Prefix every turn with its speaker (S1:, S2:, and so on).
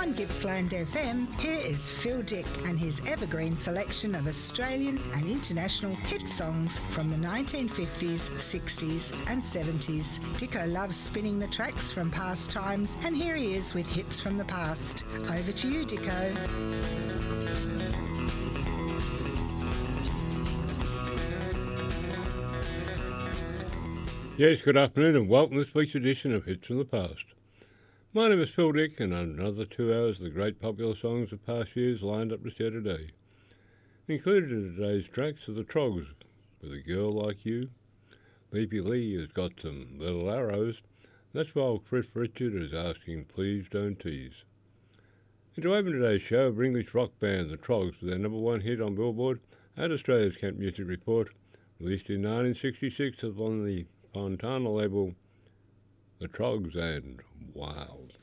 S1: On Gippsland FM, here is Phil Dick and his evergreen selection of Australian and international hit songs from the 1950s, 60s and 70s. Dicko loves spinning the tracks from past times, and here he is with hits from the past. Over to you, Dicko.
S2: Yes, good afternoon and welcome to this week's edition of Hits from the Past. My name is Phil Dick, and another 2 hours of the great popular songs of past years lined up to share today. Included in today's tracks are the Trogs, With a Girl Like You. Leafy Lee has got some Little Arrows. That's while Cliff Richard is asking Please Don't Tease. And to open today's show, a English rock band, the Trogs, with their #1 hit on Billboard and Australia's Camp Music Report, released in 1966 on the Fontana label, The Trogs and Wild.